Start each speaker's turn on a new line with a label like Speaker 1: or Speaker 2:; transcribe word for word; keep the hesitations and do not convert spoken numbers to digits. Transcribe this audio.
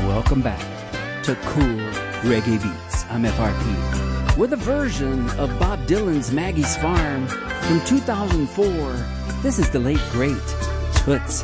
Speaker 1: Welcome back to Cool Reggae Beats. I'm F R P with a version of Bob Dylan's Maggie's Farm from two thousand four. This is the late, great Toots